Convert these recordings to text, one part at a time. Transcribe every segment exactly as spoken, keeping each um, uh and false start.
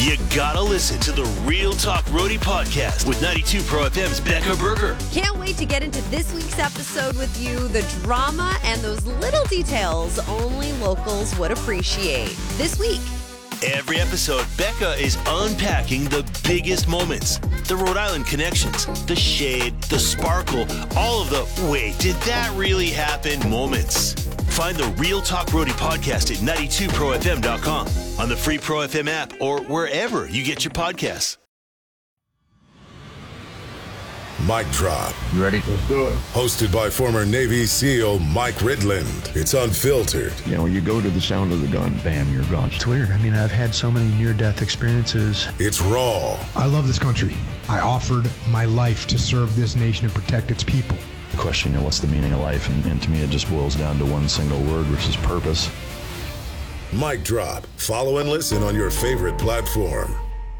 You gotta listen to the Real Talk Roadie podcast with ninety-two Pro F M's Becca Berger. Can't wait to get into this week's episode with you. The drama and those little details only locals would appreciate. This week. Every episode, Becca is unpacking the biggest moments, the Rhode Island connections, the shade, the sparkle, all of the wait, did that really happen moments. Find the Real Talk Roadie podcast at ninety-two pro f m dot com, on the free Pro F M app, or wherever you get your podcasts. Mic Drop. You ready? Let's do it. Hosted by former Navy SEAL Mike Ridland. It's unfiltered. You know, when you go to the sound of the gun, bam, you're gone. It's weird. I mean, I've had so many near-death experiences. It's raw. I love this country. I offered my life to serve this nation and protect its people. The question, you know, what's the meaning of life? And, and to me, it just boils down to one single word, which is purpose. Mic Drop. Follow and listen on your favorite platform.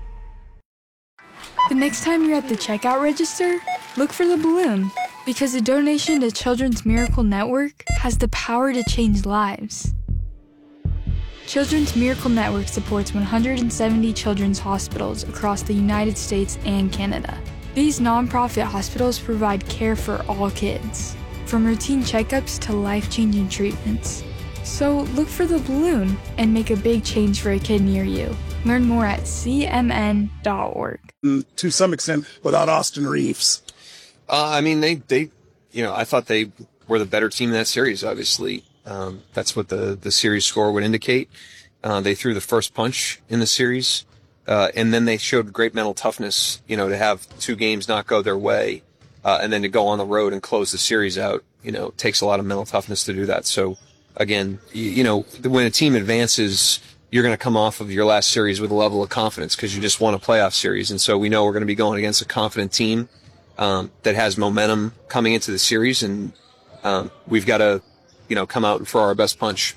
The next time you're at the checkout register, look for the balloon, because a donation to Children's Miracle Network has the power to change lives. Children's Miracle Network supports one hundred seventy children's hospitals across the United States and Canada. These nonprofit hospitals provide care for all kids, from routine checkups to life-changing treatments. So look for the balloon and make a big change for a kid near you. Learn more at c m n dot org. To some extent, without Austin Reeves. Uh, I mean, they, they, you know, I thought they were the better team in that series, obviously. Um, that's what the, the series score would indicate. Uh, they threw the first punch in the series. Uh, and then they showed great mental toughness, you know, to have two games not go their way. Uh, and then to go on the road and close the series out, you know, it takes a lot of mental toughness to do that. So again, you, you know, when a team advances, you're going to come off of your last series with a level of confidence because you just won a playoff series. And so we know we're going to be going against a confident team um, that has momentum coming into the series. And um, we've got to, you know, come out for our best punch.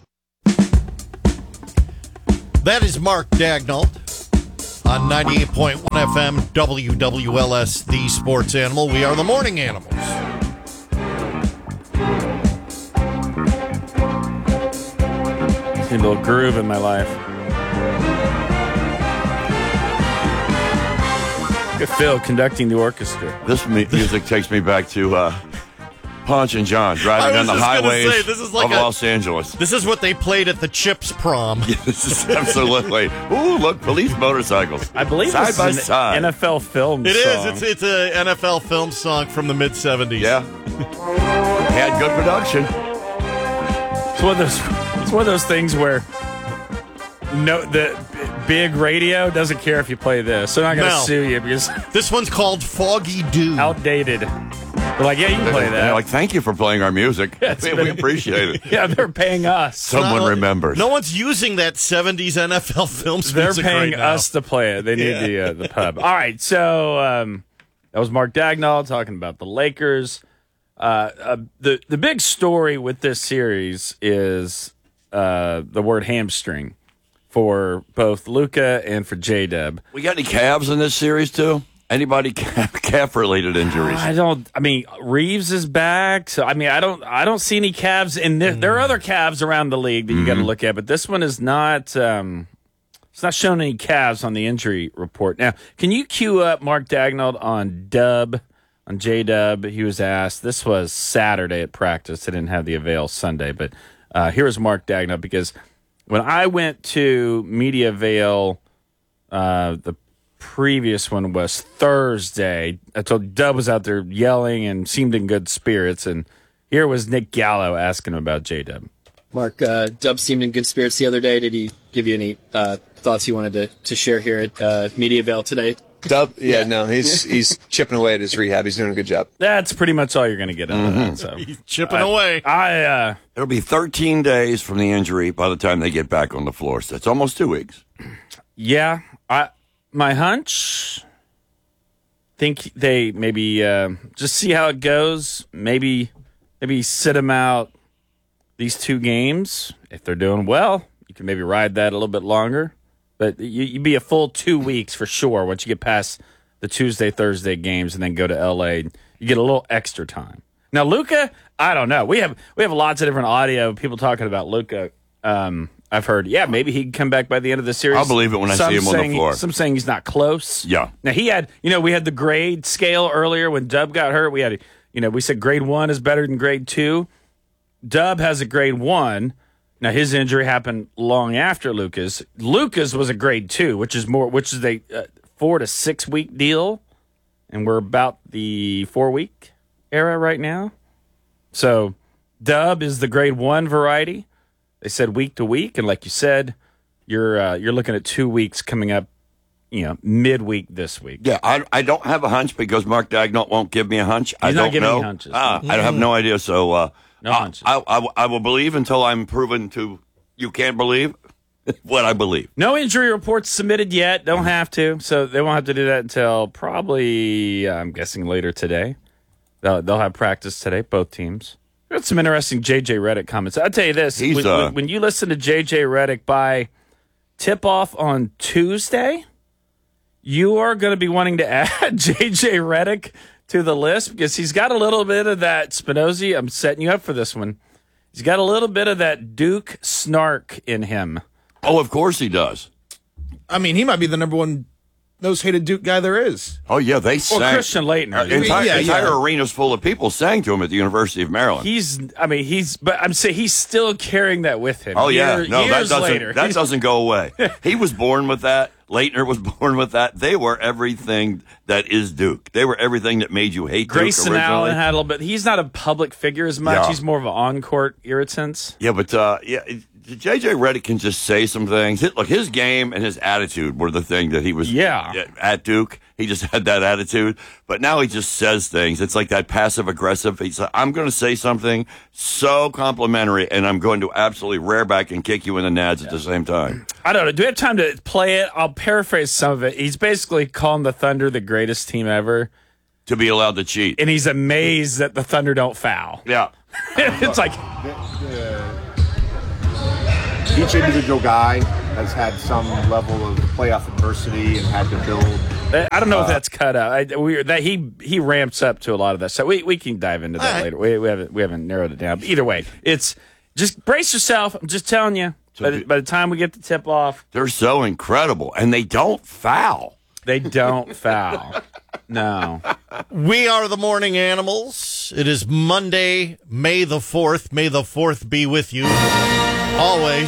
That is Mark Dagnall on ninety-eight point one F M W W L S, the sports animal. We are the morning animals. A little groove in my life. Good Phil conducting the orchestra. This mu- music takes me back to uh, Ponch and John driving down the highways say, this is like of a, Los Angeles. This is what they played at the Chips prom. Yeah, this is absolutely. Ooh, look, police motorcycles. I believe side this by is an side. N F L film It song. is. It's it's an N F L film song from the mid seventies. Yeah. Had good production. It's one of those. It's one of those things where no, the big radio doesn't care if you play this. They're not going to No. sue you because This one's called Foggy Dew. outdated. They're like, yeah, you can play that. They're like, thank you for playing our music. Yeah, it's we, been- we appreciate it. Yeah, they're paying us. Someone Not- remembers. No one's using that seventies N F L films They're music paying right now. us to play it. They need Yeah. the uh, the pub. All right, so um, that was Mark Dagnall talking about the Lakers. Uh, uh, the the big story with this series is uh, the word hamstring for both Luka and for J-Dub. We got any calves in this series, too? Anybody calf-related injuries? I don't. I mean, Reeves is back, so I mean, I don't. I don't see any calves in there. There are other calves around the league that you got to look at, but this one is not. Um, it's not showing any calves on the injury report. Now, can you cue up Mark Dagnall on Dub, on J-Dub? He was asked. This was Saturday at practice. They didn't have the avail Sunday, but uh, here was Mark Dagnall because when I went to Media Avail, uh, the previous one was Thursday. I told Dub was out there yelling and seemed in good spirits, and here was Nick Gallo asking him about J-Dub. Mark, uh, Dub seemed in good spirits the other day. Did he give you any uh, thoughts you wanted to, to share here at uh, Media Avail today? Dub, yeah, yeah, no, he's he's chipping away at his rehab. He's doing a good job. That's pretty much all you're going to get out Mm-hmm. of that. So He's chipping I, away. I uh, It'll be thirteen days from the injury by the time they get back on the floor. So it's almost two weeks. yeah, I my hunch. Think they maybe uh, just see how it goes. Maybe maybe sit him out these two games. If they're doing well, you can maybe ride that a little bit longer. But you, you'd be a full two weeks for sure once you get past the Tuesday, Thursday games and then go to L A. You get a little extra time. Now, Luka, I don't know. We have we have lots of different audio, people talking about Luka. Um, I've heard, yeah, maybe he can come back by the end of the series. I'll believe it when I some see him on the saying, floor. Some saying he's not close. Yeah. Now, he had, you know, we had the grade scale earlier when Dub got hurt. We had, you know, we said grade one is better than grade two. Dub has a grade one. Now, his injury happened long after Lucas. Lucas was a grade two, which is more, which is a uh, four to six week deal. And we're about the four week era right now. So Dub is the grade one variety. They said week to week, and like you said, you're uh, you're looking at two weeks coming up, you know, midweek this week. Yeah, I, I don't have a hunch because Mark Dagnall won't give me a hunch. He's I not don't giving know. me hunches. Ah, I have no idea. So uh, no I, hunches. I, I, I will believe until I'm proven to. You can't believe what I believe. No injury reports submitted yet. Don't have to, so they won't have to do that until probably uh, I'm guessing later today. They'll, they'll have practice today, both teams. Got some interesting J J Redick comments. I'll tell you this. He's, when, uh, when, when you listen to J J Redick by tip-off on Tuesday, you are going to be wanting to add J J Redick to the list because he's got a little bit of that Spinozzi. I'm setting you up for this one. He's got a little bit of that Duke snark in him. Oh, of course he does. I mean, he might be the number one most hated Duke guy there is. Oh, yeah, they sang. Well, Christian Leighton. Uh, entire yeah, entire yeah. arenas full of people sang to him at the University of Maryland. He's, I mean, he's, but I'm saying he's still carrying that with him. Oh, yeah. Year, No, that years doesn't, later. that doesn't go away. He was born with that. Leitner was born with that. They were everything that is Duke. They were everything that made you hate Grayson Duke originally. Allen had a little bit. He's not a public figure as much. Yeah. He's more of an on-court irritant. Yeah, but uh, yeah, J J Redick can just say some things. Look, his game and his attitude were the thing that he was Yeah. at Duke. He just had that attitude. But now he just says things. It's like that passive-aggressive. He's like, I'm going to say something so complimentary, and I'm going to absolutely rear back and kick you in the nads yeah. at the same time. I don't know. Do we have time to play it? I'll paraphrase some of it. He's basically calling the Thunder the greatest team ever. To be allowed to cheat. And he's amazed that the Thunder don't foul. Yeah. It's like... Each individual guy has had some level of playoff adversity and had to build. I don't know uh, if that's cut out. I, we, that he he ramps up to a lot of that. So we, we can dive into that right. later. We, we haven't we haven't narrowed it down. But either way, it's just brace yourself. I'm just telling you. By the, by the time we get the tip off, they're so incredible, and they don't foul. They don't foul. No. We are the Morning Animals. It is Monday, May the fourth. May the fourth be with you. Always.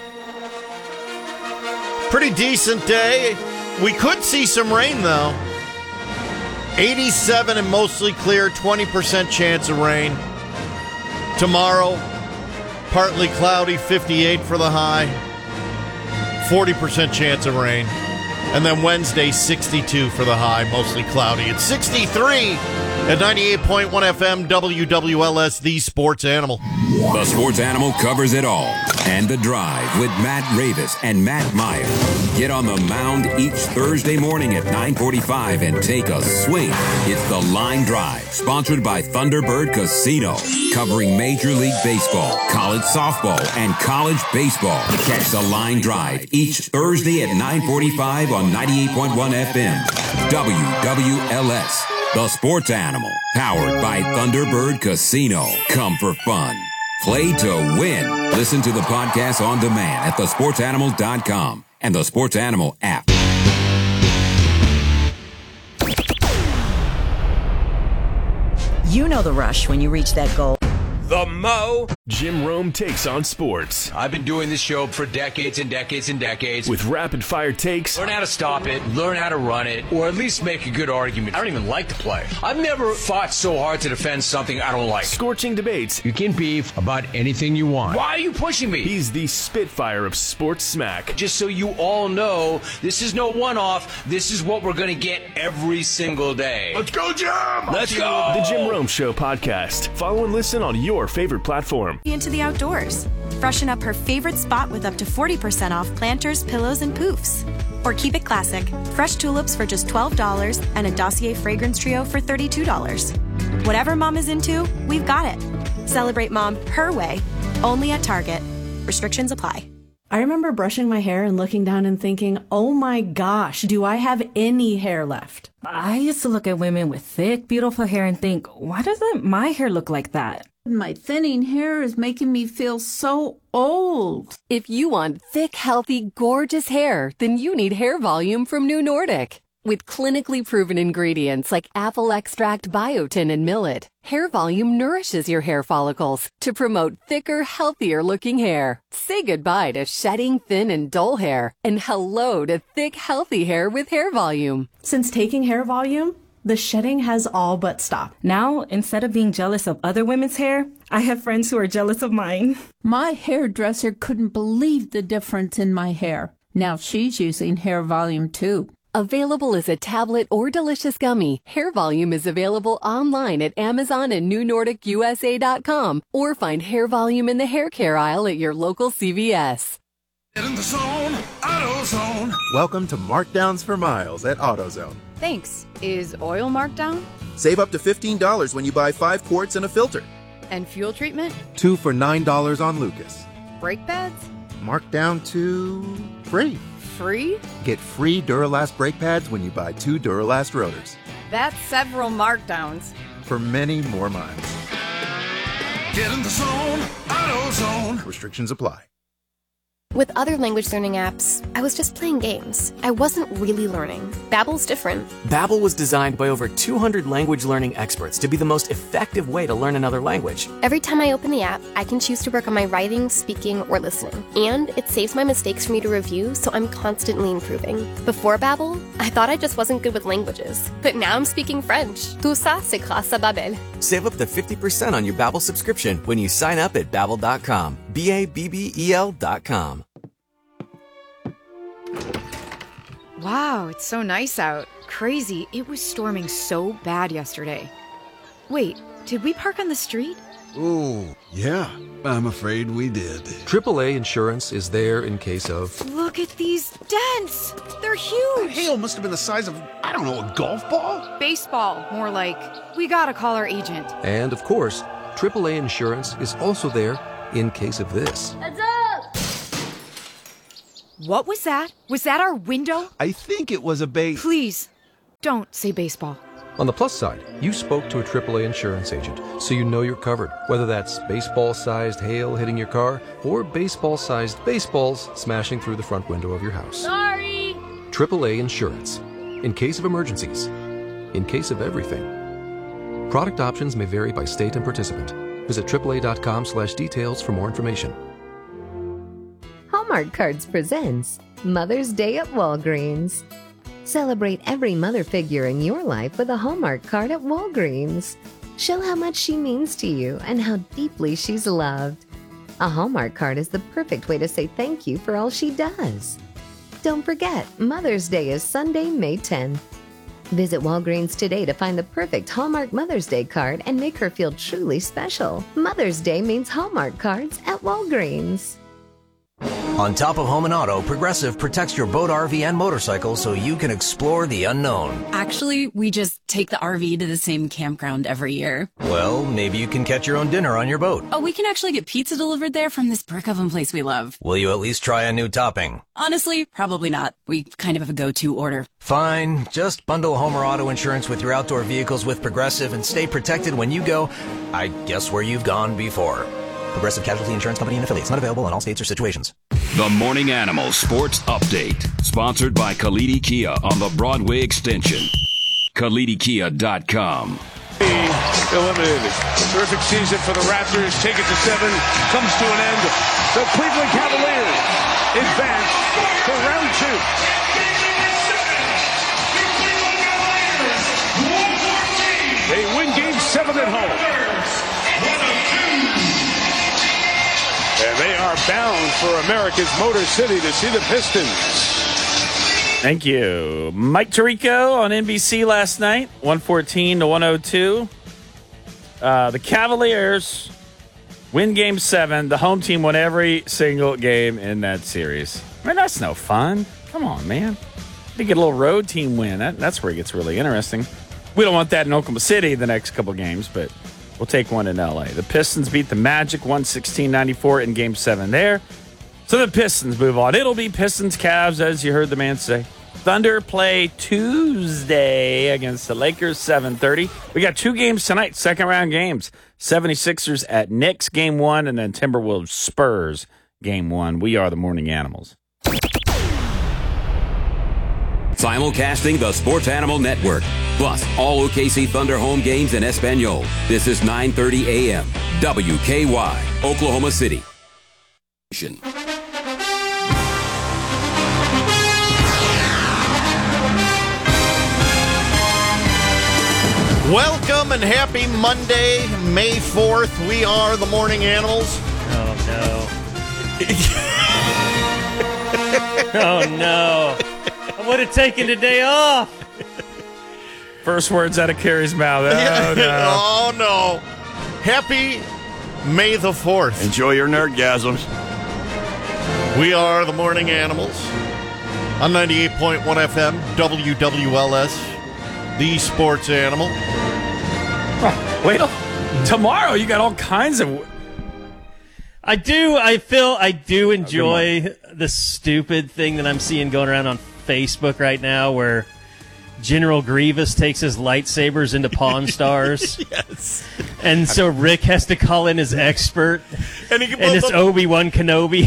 Pretty decent day. We could see some rain, though. eighty-seven and mostly clear, twenty percent chance of rain. Tomorrow, partly cloudy, fifty-eight for the high. forty percent chance of rain. And then Wednesday, sixty-two for the high, mostly cloudy. It's sixty-three at ninety-eight point one F M, W W L S, the Sports Animal. The Sports Animal covers it all. And The Drive with Matt Ravis and Matt Meyer. Get on the mound each Thursday morning at nine forty-five and take a swing. It's The Line Drive, sponsored by Thunderbird Casino, covering Major League Baseball, college softball, and college baseball. Catch The Line Drive each Thursday at nine forty-five on ninety-eight point one F M. W W L S, The Sports Animal, powered by Thunderbird Casino. Come for fun. Play to win. Listen to the podcast on demand at the sports animal dot com and the Sports Animal app. You know the rush when you reach that goal. The Mo. Jim Rome takes on sports. I've been doing this show for decades and decades and decades. With rapid fire takes. Learn how to stop it, learn how to run it, or at least make a good argument. I don't even like to play. I've never fought so hard to defend something I don't like. Scorching debates. You can beef about anything you want. Why are you pushing me? He's the Spitfire of sports smack. Just so you all know, this is no one-off. This is what we're going to get every single day. Let's go, Jim! Let's go! The Jim Rome Show podcast. Follow and listen on your favorite platform. Into the outdoors. Freshen up her favorite spot with up to forty percent off planters, pillows, and poofs. Or keep it classic. Fresh tulips for just twelve dollars and a Dossier fragrance trio for thirty-two dollars. Whatever mom is into, we've got it. Celebrate mom her way, only at Target. Restrictions apply. I remember brushing my hair and looking down and thinking, oh my gosh, do I have any hair left? I used to look at women with thick, beautiful hair and think, why doesn't my hair look like that? My thinning hair is making me feel so old. If you want thick, healthy, gorgeous hair, then you need Hair Volume from New Nordic. With clinically proven ingredients like apple extract, biotin, and millet, Hair Volume nourishes your hair follicles to promote thicker, healthier-looking hair. Say goodbye to shedding, thin, and dull hair, and hello to thick, healthy hair with Hair Volume. Since taking Hair Volume, the shedding has all but stopped. Now, instead of being jealous of other women's hair, I have friends who are jealous of mine. My hairdresser couldn't believe the difference in my hair. Now she's using Hair Volume too. Available as a tablet or delicious gummy, Hair Volume is available online at Amazon and New Nordic U S A dot com, or find Hair Volume in the hair care aisle at your local C V S. Get in the zone, AutoZone. Welcome to Markdowns for Miles at AutoZone. Thanks. Is oil marked down? Save up to fifteen dollars when you buy five quarts and a filter. And fuel treatment? Two for nine dollars on Lucas. Brake pads? Marked down to free. Free? Get free Duralast brake pads when you buy two Duralast rotors. That's several markdowns. For many more miles. Get in the zone, AutoZone. Restrictions apply. With other language learning apps, I was just playing games. I wasn't really learning. Babbel's different. Babbel was designed by over two hundred language learning experts to be the most effective way to learn another language. Every time I open the app, I can choose to work on my writing, speaking, or listening. And it saves my mistakes for me to review, so I'm constantly improving. Before Babbel, I thought I just wasn't good with languages. But now I'm speaking French. Tout ça, c'est grâce à Babbel. Save up to fifty percent on your Babbel subscription when you sign up at babbel dot com. B A B B E L dot com. Wow, it's so nice out. Crazy, it was storming so bad yesterday. Wait, did we park on the street? Ooh, yeah, I'm afraid we did. triple A Insurance is there in case of... Look at these dents! They're huge! Hail must have been the size of, I don't know, a golf ball? Baseball, more like. We gotta call our agent. And, of course, triple A Insurance is also there in case of this. Heads up! What was that? Was that our window? I think it was a bait. Please, don't say baseball. On the plus side, you spoke to a triple A insurance agent, so you know you're covered, whether that's baseball-sized hail hitting your car or baseball-sized baseballs smashing through the front window of your house. Sorry! triple A Insurance. In case of emergencies. In case of everything. Product options may vary by state and participant. Visit triple A dot com slash details for more information. Hallmark Cards presents Mother's Day at Walgreens. Celebrate every mother figure in your life with a Hallmark card at Walgreens. Show how much she means to you and how deeply she's loved. A Hallmark card is the perfect way to say thank you for all she does. Don't forget, Mother's Day is Sunday, May tenth. Visit Walgreens today to find the perfect Hallmark Mother's Day card and make her feel truly special. Mother's Day means Hallmark cards at Walgreens. On top of home and auto, Progressive protects your boat, R V, and motorcycle so you can explore the unknown. Actually, we just take the R V to the same campground every year. Well, maybe you can catch your own dinner on your boat. Oh, we can actually get pizza delivered there from this brick oven place we love. Will you at least try a new topping? Honestly, probably not. We kind of have a go-to order. Fine. Just bundle home or auto insurance with your outdoor vehicles with Progressive and stay protected when you go, I guess, where you've gone before. Progressive Casualty Insurance Company and affiliates. Not available in all states or situations. The Morning Animal Sports Update. Sponsored by Kalidi Kia on the Broadway Extension. Kalidi Kia dot com. Eliminated. Terrific season for the Raptors. Take it to seven. Comes to an end. The Cleveland Cavaliers advance to round two. They win game seven at home. And they are bound for America's Motor City to see the Pistons. Thank you. Mike Tirico on N B C last night, one fourteen to one oh two. Uh, the Cavaliers win game seven. The home team won every single game in that series. I mean, that's no fun. Come on, man. You get a little road team win. That, that's where it gets really interesting. We don't want that in Oklahoma City the next couple games, but we'll take one in L A. The Pistons beat the Magic one sixteen ninety-four in game seven there. So the Pistons move on. It'll be Pistons Cavs, as you heard the man say. Thunder play Tuesday against the Lakers, seven thirty. We got two games tonight, second round games. seventy-sixers at Knicks, game one, and then Timberwolves Spurs, game one. We are the Morning Animals. Simulcasting the Sports Animal Network, plus all O K C Thunder home games in Espanol. This is nine thirty a.m. W K Y, Oklahoma City. Welcome and happy Monday, May fourth. We are the Morning Animals. Oh, no. Oh, no. I would have taken today off. First words out of Carrie's mouth. Oh, Yeah. no. Oh, no. Happy May the fourth. Enjoy your nerdgasms. We are the Morning Animals on ninety-eight point one F M, W W L S, the Sports Animal. Wait, tomorrow you got all kinds of... I do, I feel, I do enjoy the stupid thing that I'm seeing going around on Facebook right now where General Grievous takes his lightsabers into Pawn Stars. Yes. And so Rick has to call in his expert. And, he, and it's Obi-Wan Kenobi.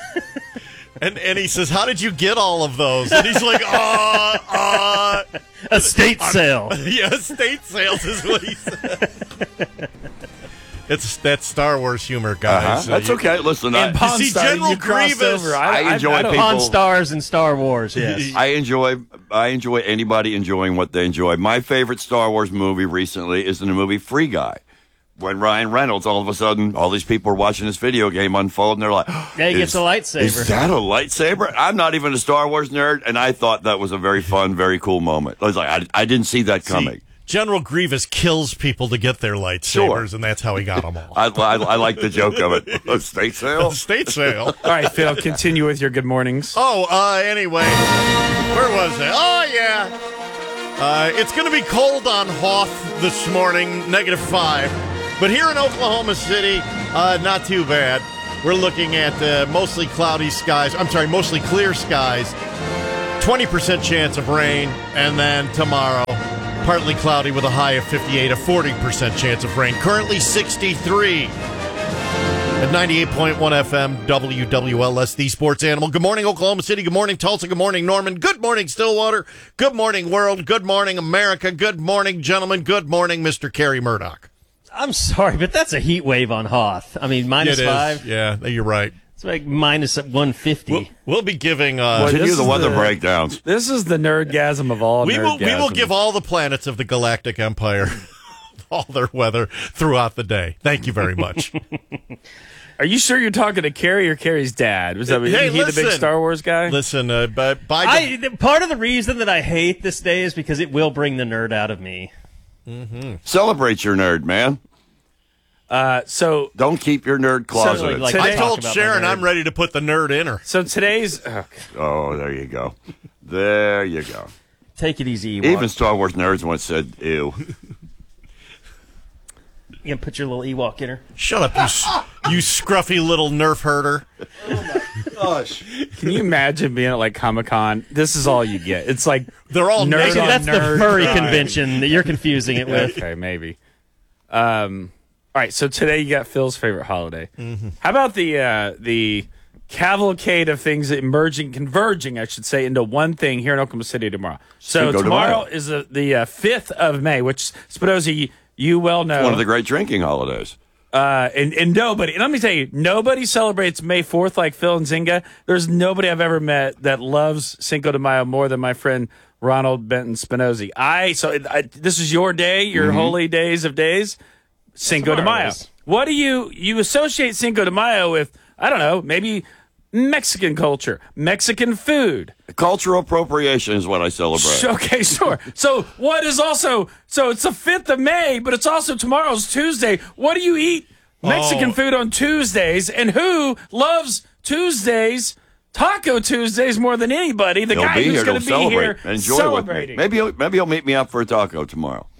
And and he says, how did you get all of those? And he's like, uh, uh. Estate sale. Yeah, estate sales is what he said. It's that Star Wars humor, guys. Uh-huh. That's you, okay. Listen, I, you see General Grievous. I, I enjoy I, people. Pawn Stars and Star Wars, yes. I enjoy I enjoy anybody enjoying what they enjoy. My favorite Star Wars movie recently is in the movie Free Guy. When Ryan Reynolds, all of a sudden, all these people are watching this video game unfold, and they're like, yeah, he gets a lightsaber. Is that a lightsaber? I'm not even a Star Wars nerd, and I thought that was a very fun, very cool moment. I was like, I, I didn't see that coming. See, General Grievous kills people to get their lightsabers, Sure. and that's how he got them all. I, I, I like the joke of it. Estate sale? Estate sale. All right, Phil, continue with your good mornings. Oh, uh, anyway, where was I? Oh, yeah. Uh, it's going to be cold on Hoth this morning, negative five. But here in Oklahoma City, uh, not too bad. We're looking at uh, mostly cloudy skies. I'm sorry, mostly clear skies. twenty percent chance of rain. And then tomorrow, partly cloudy with a high of fifty-eight, a forty percent chance of rain. Currently sixty-three. At ninety-eight point one F M, W W L S, the Sports Animal. Good morning, Oklahoma City. Good morning, Tulsa. Good morning, Norman. Good morning, Stillwater. Good morning, world. Good morning, America. Good morning, gentlemen. Good morning, Mister Kerry Murdoch. I'm sorry, but that's a heat wave on Hoth. I mean, minus It is. five. Yeah, you're right. It's like minus one fifty. We'll, we'll be giving... Uh, Continue the weather the- breakdowns. This is the nerdgasm of all we will, we will nerdgasms. give all the planets of the Galactic Empire all their weather throughout the day. Thank you very much. Are you sure you're talking to Carrie or Carrie's dad? Was that Hey, he the big listen. Star Wars guy? Listen, uh, but by I, th- part of the reason that I hate this day is because it will bring the nerd out of me. Mm-hmm. Celebrate your nerd, man. Uh, so Don't keep your nerd closet. like- like- I Talk told about Sharon my nerd. I'm ready to put the nerd in her. so today's oh, Oh, there you go. There you go. Take it easy, Ewok. Even Star Wars nerds once said, ew. You can put your little Ewok in her. Shut up, you, s- you scruffy little nerf herder. Gosh. can you imagine being at like Comic-Con? This is all you get. It's like They're all nerd naked. on That's the nerd furry crime. convention that you're confusing it with. Okay, maybe. Um, all right, so today you got Phil's favorite holiday. Mm-hmm. How about the uh, the cavalcade of things emerging, converging, I should say, into one thing here in Oklahoma City tomorrow? So Cinco de tomorrow Mayo. is the, the uh, fifth of May, which Spinoza, you well know. One of the great drinking holidays. Uh, and, and nobody, and let me tell you, nobody celebrates May fourth like Phil and Zynga. There's nobody I've ever met that loves Cinco de Mayo more than my friend Ronald Benton Spinozzi. I, so I, this is your day, your Mm-hmm. holy days of days, Cinco de Tomorrow Mayo. is. What do you, you associate Cinco de Mayo with, I don't know, maybe Mexican culture, Mexican food. Cultural appropriation is what I celebrate. Okay, sure. So what is also, so it's the fifth of May, but it's also tomorrow's Tuesday. What do you eat Mexican Oh. food on Tuesdays? And who loves Tuesdays, Taco Tuesdays more than anybody? The He'll guy be who's here going to to be celebrate. here Enjoy celebrating. with me. Maybe he'll, maybe he'll meet me up for a taco tomorrow.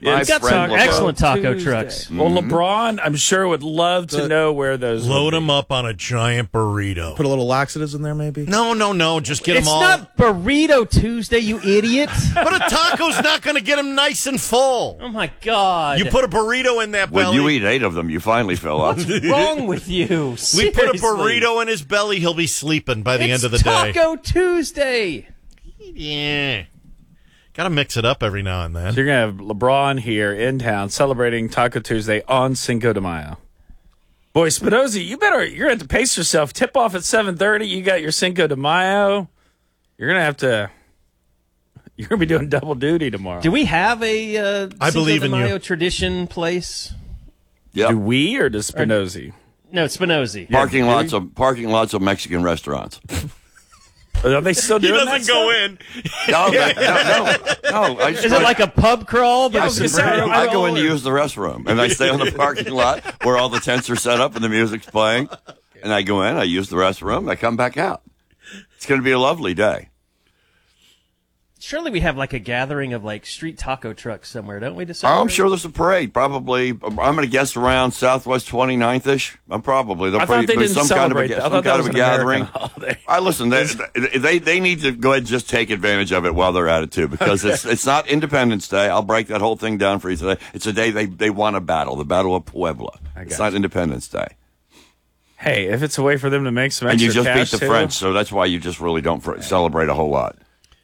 Yeah, It's got friend some LeBron excellent taco Tuesday. trucks. Well, Mm-hmm. LeBron, I'm sure, would love to The- know where those Load would be. them up on a giant burrito. Put a little laxatives in there, maybe. No, no, no. Just get It's them all. not Burrito Tuesday, you idiot. But a taco's not going to get them nice and full. Oh, my God. You put a burrito in that When belly. you eat eight of them, you finally fill up. What's wrong with you? We put a Seriously. burrito in his belly, he'll be sleeping by the It's end of the day. Taco Tuesday. Yeah. Got to mix it up every now and then. So you're going to have LeBron here in town celebrating Taco Tuesday on Cinco de Mayo. Boy, Spinozzi, you better, you're going to have to pace yourself. Tip off at seven thirty. You got your Cinco de Mayo. You're going to have to, you're going to be doing double duty tomorrow. Do we have a uh, I Cinco believe de in you. Mayo tradition place? Yep. Do we or does Spinozzi? No, Spinozzi. Parking lots of parking lots of Mexican restaurants. Are they still He doing doesn't that go stuff? in. No, they- no, no, no. I Is it like a pub crawl? But Yeah, I it's was gonna say, a- I I go in to or- use the restroom, and I stay on the parking lot where all the tents are set up and the music's playing. And I go in, I use the restroom, I come back out. It's going to be a lovely day. Surely we have like a gathering of like street taco trucks somewhere, don't we? To Oh, celebrate? I'm sure there's a parade. Probably, I'm going to guess around Southwest twenty-ninth-ish. I'm probably. There'll I thought probably they be didn't some kind of a, celebrate that. I some thought that kind was of a an American gathering. holiday. I listen. They, they they need to go ahead and just take advantage of it while they're at it too, because it's it's not Independence Day. I'll break that whole thing down for you today. It's a day they they won a battle, the Battle of Puebla. It's not Independence Day. Hey, if it's a way for them to make some And extra you just cash beat the too, French, so that's why you just really don't fr- celebrate a whole lot.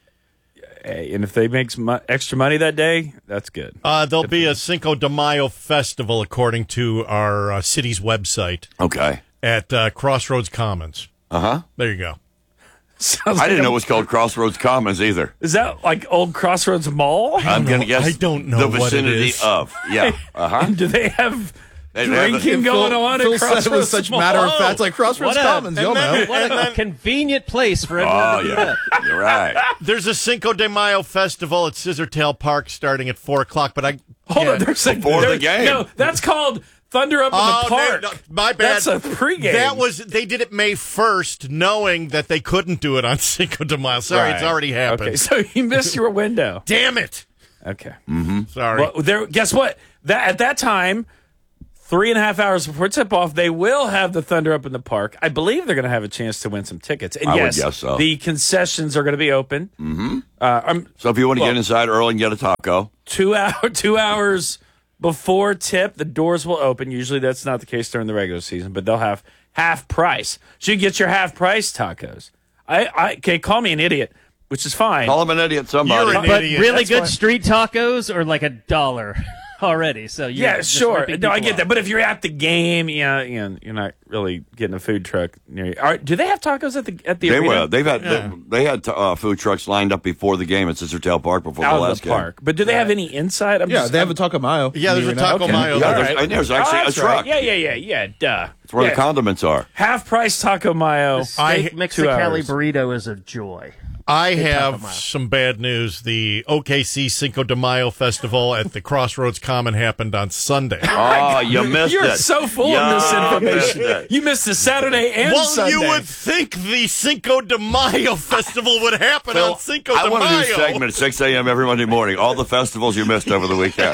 Hey, and if they make some mo- extra money that day, that's good. Uh, there'll be a Cinco de Mayo festival, according to our uh, city's website, Okay. at uh, Crossroads Commons. Uh huh. There you go. Sounds I like didn't a- know it was called Crossroads Commons either. Is that like old Crossroads Mall? I'm going to guess I don't know the what it vicinity is. of. Yeah. Uh huh. And do they have They have drinking the- going Phil- on Phil at said Crossroads it was such Mall? matter of fact, like Crossroads What a- Commons. You'll know. What a convenient place for everyone Oh, to meet yeah. up. You're right. There's a Cinco de Mayo festival at Scissortail Park starting at four o'clock, but I... Hold yeah. on, there's a, Before the there- game. No, that's called Thunder Up in Oh, the Park. no, no, my bad. That's a pregame. That was they did it May first, knowing that they couldn't do it on Cinco de Mayo. Sorry, it's Right. already happened. Okay, so you missed your window. Damn it! Okay. Mm-hmm. Sorry. Well, there. Guess what? That at that time, three and a half hours before tip off, they will have the Thunder Up in the Park. I believe they're going to have a chance to win some tickets. And I would yes, guess so. the concessions are going to be open. Mm-hmm. Uh, I'm So if you want to well, get inside early and get a taco, two hour two hours before tip, the doors will open. Usually that's not the case during the regular season, but they'll have half price. So you get your half price tacos. I, I okay, call me an idiot, which is fine. call him an idiot, somebody. You're an But idiot. really That's good fine. street tacos are like a dollar already. So you're Yeah, just sure. ripping No, I people get off. that. But if you're at the game, yeah, you know, you're not really getting a food truck near you. All right, do they have tacos at the at the They arena? were. They've had Yeah. they, they had uh, food trucks lined up before the game at Scissortail Park before out the of last the park. But do they have any inside? I'm Yeah, just, they have a Taco Mayo. Yeah, there's a Arena. Taco okay. Mayo. Yeah, All there's- right. and there's Oh, actually a that's truck. right. Yeah, yeah, yeah, yeah. Duh. It's where Yeah. the condiments are. Half price taco mayo. I- Steak two Mexicali hours. burrito is a joy. I Taco have Mayo. some bad news. The O K C Cinco de Mayo festival at the Crossroads Common happened on Sunday. Oh, you missed You're it. so full Yeah, of this missed information. it. You missed the Saturday and well, Sunday. you would think the Cinco de Mayo festival would happen Phil, on Cinco I de want to Mayo. do a segment at six a.m. every Monday morning. All the festivals you missed over the weekend.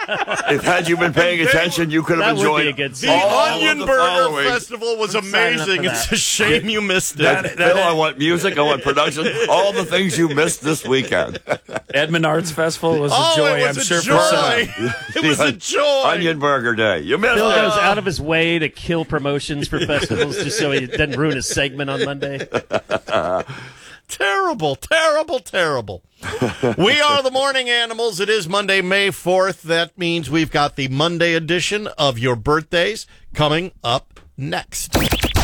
If had you been paying attention, you could have That would enjoyed be a good The segment. all of Onion the Burger following. Festival was I'm signing up amazing. for It's that. a shame you missed it. That- Phil, I want music. I want production. All the things you missed this weekend. Edmund Arts Festival was a oh, joy, it was I'm a sure, joy. for some. It was a joy. Onion Burger Day. You missed Bill it. goes out of his way to kill promotions for festivals just so he doesn't ruin his segment on Monday. Terrible, terrible, terrible. We are the Morning Animals. It is Monday, May fourth. That means we've got the Monday edition of your birthdays coming up next.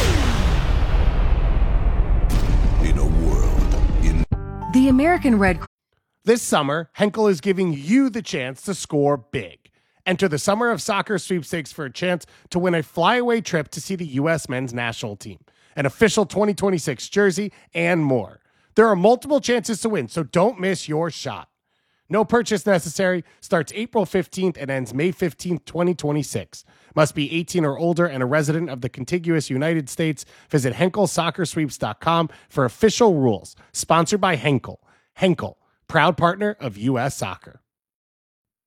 In a world in The American Red This summer, Henkel is giving you the chance to score big. Enter the Summer of Soccer sweepstakes for a chance to win a flyaway trip to see the U S men's national team, an official twenty twenty-six jersey, and more. There are multiple chances to win, so don't miss your shot. No purchase necessary, starts April fifteenth and ends May fifteenth, twenty twenty-six. Must be eighteen or older and a resident of the contiguous United States. Visit henkel soccer sweeps dot com for official rules. Sponsored by Henkel. Henkel, proud partner of U S Soccer.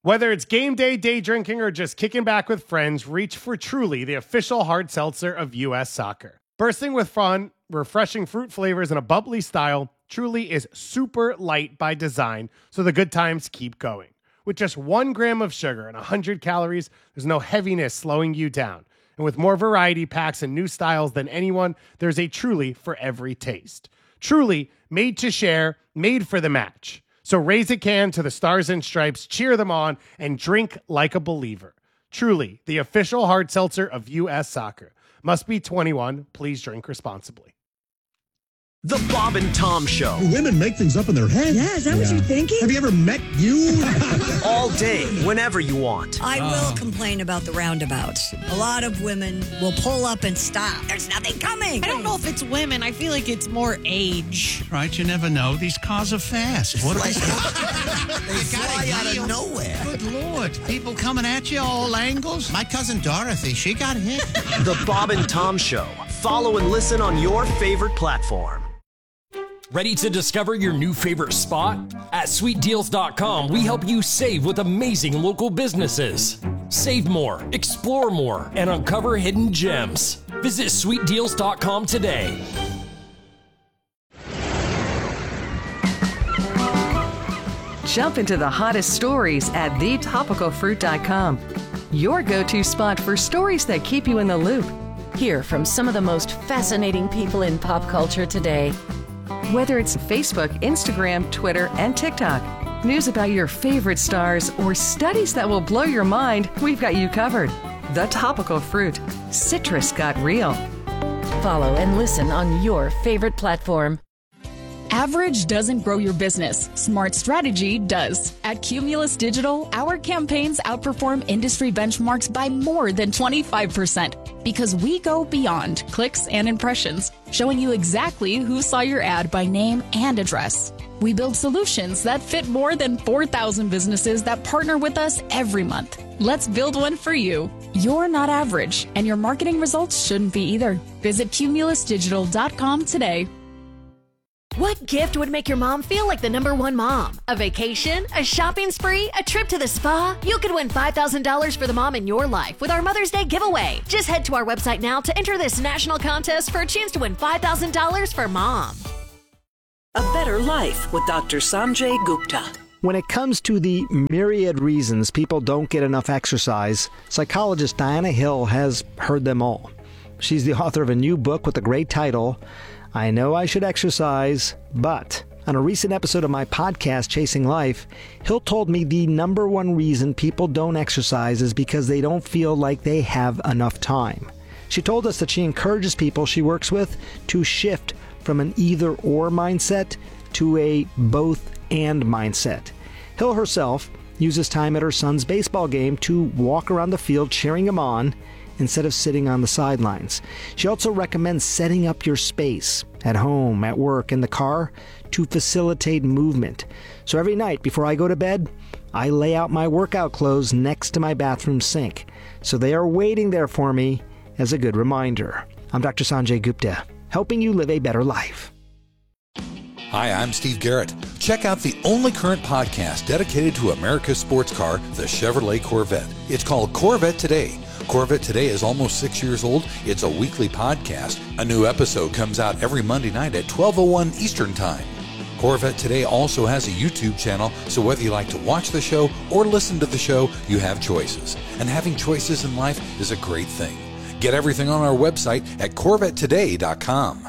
Whether it's game day, day drinking, or just kicking back with friends, reach for Truly, the official hard seltzer of U S Soccer. Bursting with fun, refreshing fruit flavors, and a bubbly style, Truly is super light by design, so the good times keep going. With just one gram of sugar and one hundred calories, there's no heaviness slowing you down. And with more variety packs and new styles than anyone, there's a Truly for every taste. Truly, made to share, made for the match. So raise a can to the Stars and Stripes, cheer them on, and drink like a believer. Truly, the official hard seltzer of U S Soccer. Must be twenty-one. Please drink responsibly. The Bob and Tom Show. Women make things up in their head. Yeah, is that yeah. what you're thinking? Have you ever met you? All day, whenever you want. I oh. will complain about the roundabouts. A lot of women will pull up and stop. There's nothing coming. I don't know if it's women. I feel like it's more age. Right, you never know. These cars are fast. What like, they fly out of nowhere. Good Lord. People coming at you all angles. My cousin Dorothy, she got hit. The Bob and Tom Show. Follow and listen on your favorite platform. Ready to discover your new favorite spot? At sweet deals dot com, we help you save with amazing local businesses. Save more, explore more, and uncover hidden gems. Visit sweet deals dot com today. Jump into the hottest stories at the topical fruit dot com. Your go-to spot for stories that keep you in the loop. Hear from some of the most fascinating people in pop culture today. Whether it's Facebook, Instagram, Twitter, and TikTok, news about your favorite stars, or studies that will blow your mind, we've got you covered. The Topical Fruit. Citrus got real. Follow and listen on your favorite platform. Average doesn't grow your business. Smart strategy does. At Cumulus Digital, our campaigns outperform industry benchmarks by more than twenty-five percent because we go beyond clicks and impressions, showing you exactly who saw your ad by name and address. We build solutions that fit more than four thousand businesses that partner with us every month. Let's build one for you. You're not average, and your marketing results shouldn't be either. Visit cumulus digital dot com today. What gift would make your mom feel like the number one mom? A vacation? A shopping spree? A trip to the spa? You could win five thousand dollars for the mom in your life with our Mother's Day giveaway. Just head to our website now to enter this national contest for a chance to win five thousand dollars for mom. A Better Life with Doctor Sanjay Gupta. When it comes to the myriad reasons people don't get enough exercise, psychologist Diana Hill has heard them all. She's the author of a new book with a great title, I Know I Should Exercise, But. On a recent episode of my podcast, Chasing Life, Hill told me the number one reason people don't exercise is because they don't feel like they have enough time. She told us that she encourages people she works with to shift from an either-or mindset to a both-and mindset. Hill herself uses time at her son's baseball game to walk around the field cheering him on instead of sitting on the sidelines. She also recommends setting up your space at home, at work, in the car to facilitate movement. So every night before I go to bed, I lay out my workout clothes next to my bathroom sink. So they are waiting there for me as a good reminder. I'm Doctor Sanjay Gupta, helping you live a better life. Hi, I'm Steve Garrett. Check out the only current podcast dedicated to America's sports car, the Chevrolet Corvette. It's called Corvette Today. Corvette Today is almost six years old. It's a weekly podcast. A new episode comes out every Monday night at twelve oh one Eastern Time. Corvette Today also has a YouTube channel, so whether you like to watch the show or listen to the show, you have choices. And having choices in life is a great thing. Get everything on our website at corvette today dot com.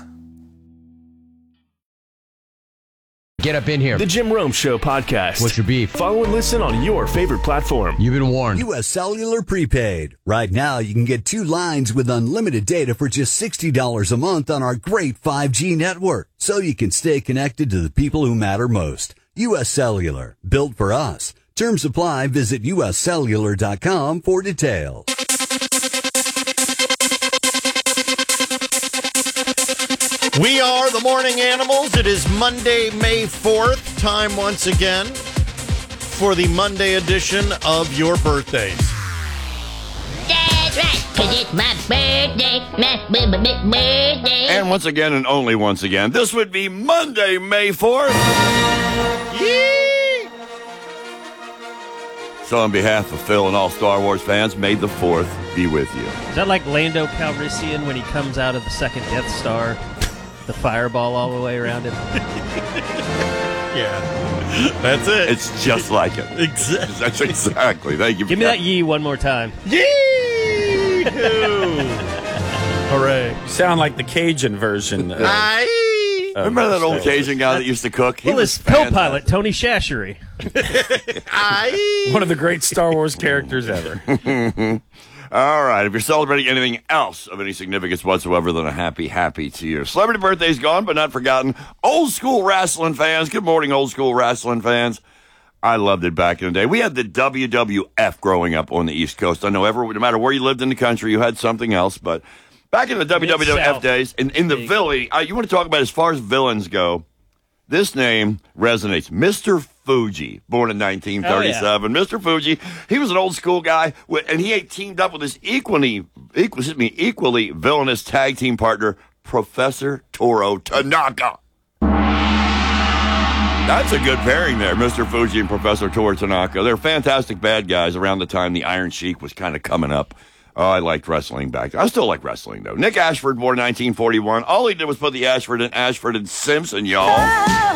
Get up in here. The Jim Rome Show podcast. What's your beef? Follow and listen on your favorite platform. You've been warned. U S Cellular Prepaid. Right now, you can get two lines with unlimited data for just sixty dollars a month on our great five G network, so you can stay connected to the people who matter most. U S Cellular. Built for us. Terms apply. Visit U S cellular dot com for details. We are the Morning Animals. It is Monday, May fourth. Time once again for the Monday edition of your birthdays. That's right, because it's my birthday, my birthday. And once again, and only once again, this would be Monday, May fourth. Yee! So on behalf of Phil and all Star Wars fans, may the fourth be with you. Is that like Lando Calrissian when he comes out of the second Death Star? The fireball all the way around him? Yeah. That's it. It's just like it. Exactly. That's exactly. Thank you. Give me that yee one more time. Yee! Hooray. You sound like the Cajun version. Of, Aye. of Remember that old Star Wars. Cajun guy that used to cook? He Well, was his co-pilot, Tony Shashery. Aye. One of the great Star Wars characters ever. All right. If you're celebrating anything else of any significance whatsoever, then a happy, happy to you. Celebrity birthday's gone, but not forgotten. Old school wrestling fans. Good morning, old school wrestling fans. I loved it back in the day. We had the W W F growing up on the East Coast. I know every, no matter where you lived in the country, you had something else. But back in the W W F days, in, in the villain, uh, you want to talk about as far as villains go, this name resonates. Mister Fuji, born in nineteen thirty-seven. Oh, yeah. Mister Fuji, he was an old school guy, with, and he had teamed up with his equally, equal, excuse me, equally villainous tag team partner, Professor Toro Tanaka. That's a good pairing there, Mister Fuji and Professor Toro Tanaka. They're fantastic bad guys around the time the Iron Sheik was kind of coming up. Oh, I liked wrestling back then. I still like wrestling, though. Nick Ashford, born in nineteen forty-one. All he did was put the Ashford in Ashford and Simpson, y'all.